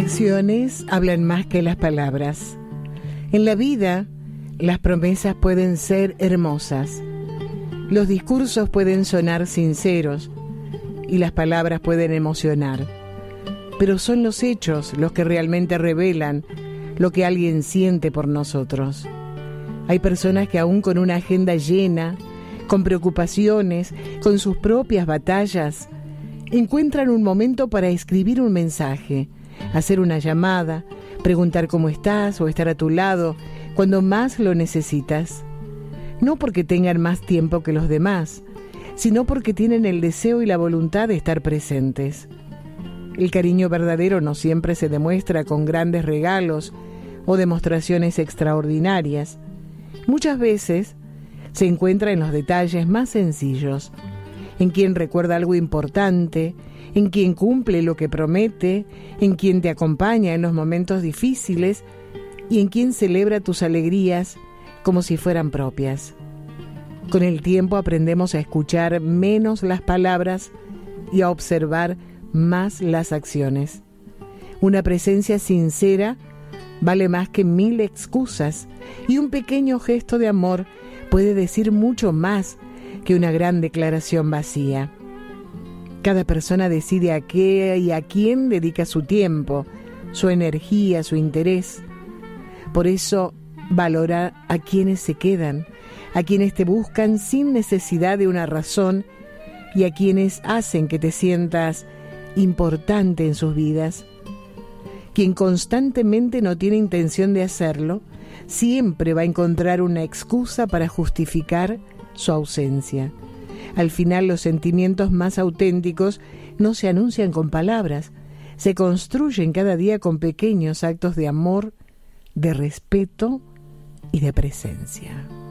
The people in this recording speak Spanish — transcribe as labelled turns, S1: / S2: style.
S1: acciones hablan más que las palabras. En la vida, las promesas pueden ser hermosas, los discursos pueden sonar sinceros y las palabras pueden emocionar, pero son los hechos los que realmente revelan lo que alguien siente por nosotros. Hay personas que aún con una agenda llena, con preocupaciones, con sus propias batallas, encuentran un momento para escribir un mensaje, hacer una llamada, preguntar cómo estás o estar a tu lado cuando más lo necesitas. No porque tengan más tiempo que los demás, sino porque tienen el deseo y la voluntad de estar presentes. El cariño verdadero no siempre se demuestra con grandes regalos o demostraciones extraordinarias. Muchas veces se encuentra en los detalles más sencillos, en quien recuerda algo importante, en quien cumple lo que promete, en quien te acompaña en los momentos difíciles y en quien celebra tus alegrías como si fueran propias. Con el tiempo aprendemos a escuchar menos las palabras y a observar más las acciones. Una presencia sincera vale más que 1000 excusas y un pequeño gesto de amor puede decir mucho más que una gran declaración vacía. Cada persona decide a qué y a quién dedica su tiempo, su energía, su interés. Por eso, valora a quienes se quedan, a quienes te buscan sin necesidad de una razón y a quienes hacen que te sientas importante en sus vidas. Quien constantemente no tiene intención de hacerlo, siempre va a encontrar una excusa para justificar su ausencia. Al final, los sentimientos más auténticos no se anuncian con palabras, se construyen cada día con pequeños actos de amor, de respeto y de presencia.